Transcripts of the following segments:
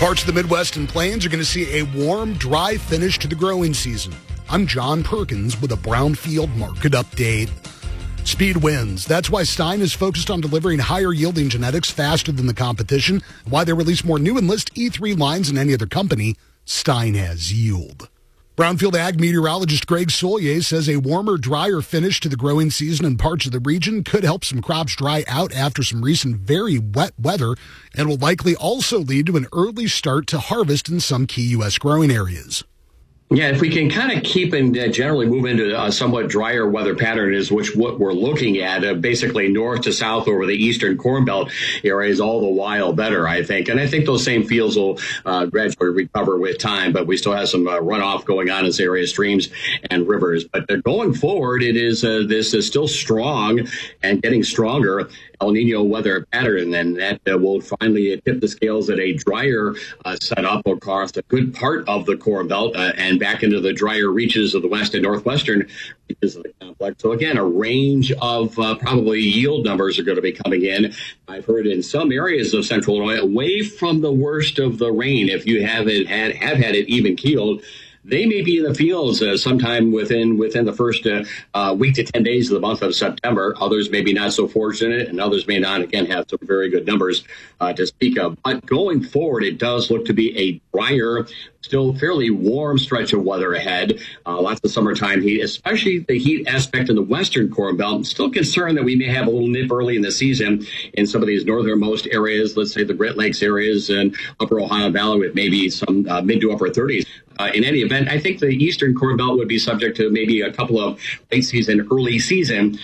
Parts of the Midwest and Plains are going to see a warm, dry finish to the growing season. I'm John Perkins with a Brownfield market update. Speed wins. That's why Stine is focused on delivering higher yielding genetics faster than the competition. Why they release more new Enlist E3 lines than any other company. Stine has yield. Brownfield ag meteorologist Greg Solier says a warmer, drier finish to the growing season in parts of the region could help some crops dry out after some recent very wet weather and will likely also lead to an early start to harvest in some key U.S. growing areas. Yeah, if we can kind of keep and generally move into a somewhat drier weather pattern is what we're looking at, basically north to south over the eastern Corn Belt areas, all the while better, I think. And I think those same fields will gradually recover with time, but we still have some runoff going on in this area, streams and rivers. But going forward, this is still strong and getting stronger El Nino weather pattern, and that will finally tip the scales at a drier setup across a good part of the Corn Belt and back into the drier reaches of the west and northwestern reaches of the complex. So again, a range of probably yield numbers are going to be coming in. I've heard in some areas of central Illinois, away from the worst of the rain, if you have had it even keeled, they may be in the fields sometime within the first week to 10 days of the month of September. Others may be not so fortunate, and others may not, again, have some very good numbers to speak of. But going forward, it does look to be a drier, still fairly warm stretch of weather ahead. Lots of summertime heat, especially the heat aspect in the western Corn Belt. I'm still concerned that we may have a little nip early in the season in some of these northernmost areas, let's say the Great Lakes areas and upper Ohio Valley with maybe some mid to upper 30s. In any event, I think the eastern Corn Belt would be subject to maybe a couple of late season, early season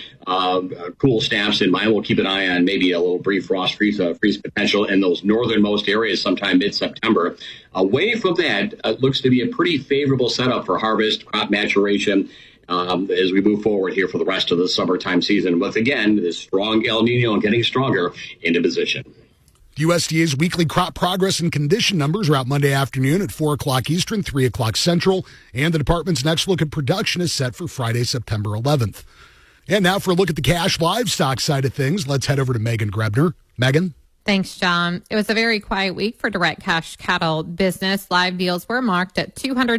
cool snaps in mind. We'll keep an eye on maybe a little brief frost freeze potential in those northernmost areas sometime mid-September. Away from that, it looks to be a pretty favorable setup for harvest, crop maturation, as we move forward here for the rest of the summertime season. With, again, this strong El Nino and getting stronger into position. The USDA's weekly crop progress and condition numbers are out Monday afternoon at 4 o'clock Eastern, 3 o'clock Central, and the department's next look at production is set for Friday, September 11th. And now for a look at the cash livestock side of things, let's head over to Megan Grebner. Megan? Thanks, John. It was a very quiet week for direct cash cattle business. Live deals were marked at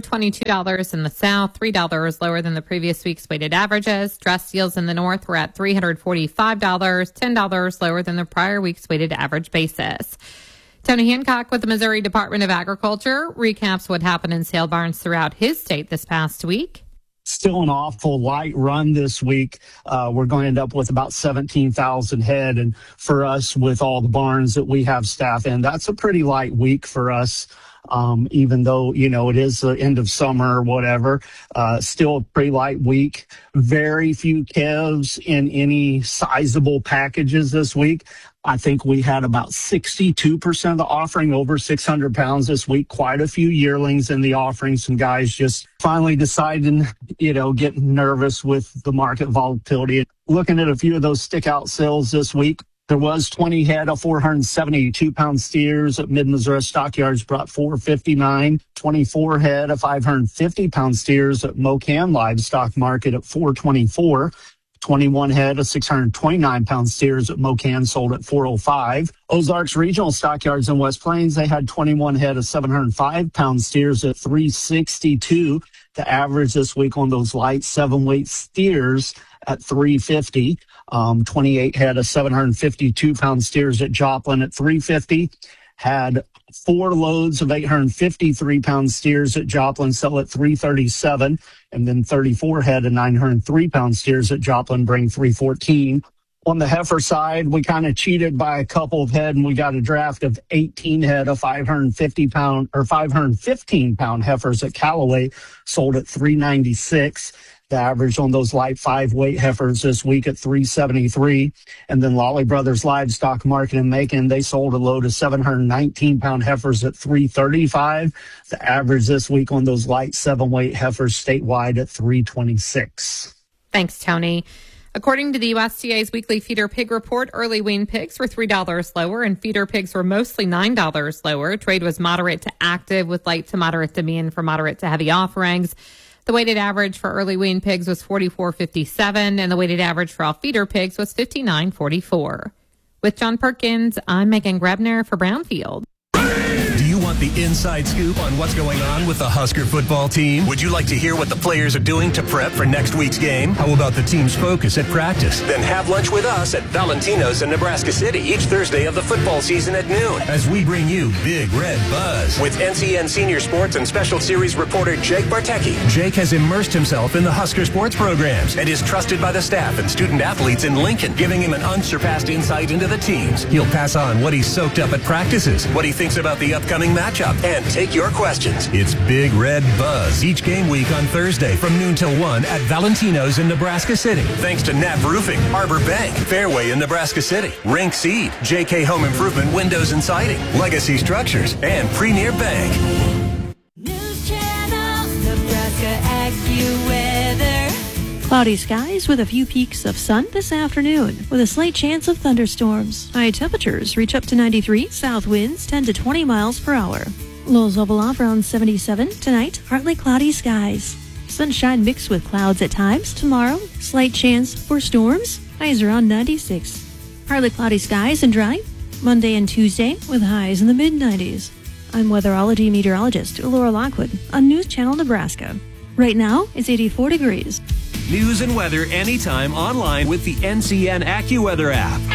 $222 in the south, $3 lower than the previous week's weighted averages. Dress deals in the north were at $345, $10 lower than the prior week's weighted average basis. Tony Hancock with the Missouri Department of Agriculture recaps what happened in sale barns throughout his state this past week. Still an awful light run this week. We're going to end up with about 17,000 head. And for us, with all the barns that we have staff in, that's a pretty light week for us. Even though, it is the end of summer or whatever, still a pretty light week. Very few calves in any sizable packages this week. I think we had about 62% of the offering over 600 pounds this week. Quite a few yearlings in the offering. Some guys just finally deciding, getting nervous with the market volatility. Looking at a few of those stickout sales this week, there was 20 head of 472-pound steers at Mid-Missouri Stockyards brought 459. 24 head of 550-pound steers at Mocan Livestock Market at 424. 21 head of 629-pound steers at Mocan sold at 405. Ozarks Regional Stockyards in West Plains, they had 21 head of 705-pound steers at 362. The average this week on those light 7-weight steers at 350. 28 head of 752-pound steers at Joplin at 350. Had 4 loads of 853-pound steers at Joplin sell at 337, and then 34 head of 903-pound steers at Joplin bring 314. On the heifer side, we kind of cheated by a couple of head, and we got a draft of 18 head of 550-pound or 515-pound heifers at Callaway sold at 396. The average on those light 5-weight heifers this week at 373. And then Lawley Brothers Livestock Market in Macon, they sold a load of 719-pound heifers at 335. The average this week on those light 7-weight heifers statewide at 326. Thanks, Tony. According to the USDA's weekly feeder pig report, early wean pigs were $3 lower and feeder pigs were mostly $9 lower. Trade was moderate to active with light to moderate demand for moderate to heavy offerings. The weighted average for early wean pigs was 44.57, and the weighted average for all feeder pigs was 59.44. With John Perkins, I'm Megan Grebner for Brownfield. Do you want Want the inside scoop on what's going on with the Husker football team? Would you like to hear what the players are doing to prep for next week's game? How about the team's focus at practice? Then have lunch with us at Valentino's in Nebraska City each Thursday of the football season at noon as we bring you Big Red Buzz with NCN Senior Sports and Special Series reporter Jake Bartecki. Jake has immersed himself in the Husker sports programs and is trusted by the staff and student athletes in Lincoln, giving him an unsurpassed insight into the teams. He'll pass on what he's soaked up at practices, what he thinks about the upcoming matchup, and take your questions. It's Big Red Buzz each game week on Thursday from noon till 1 at Valentino's in Nebraska City. Thanks to Knapp Roofing, Harbor Bank, Fairway in Nebraska City, Rink Seed, JK Home Improvement Windows and Siding, Legacy Structures, and Premier Bank. News Channel, Nebraska AccuWeather. Cloudy skies with a few peaks of sun this afternoon, with a slight chance of thunderstorms. High temperatures reach up to 93, south winds 10 to 20 miles per hour. Lows level off around 77. Tonight, partly cloudy skies. Sunshine mixed with clouds at times. Tomorrow, slight chance for storms. Highs around 96. Partly cloudy skies and dry. Monday and Tuesday with highs in the mid-90s. I'm weatherology meteorologist Laura Lockwood on News Channel Nebraska. Right now, it's 84 degrees. News and weather anytime online with the NCN AccuWeather app.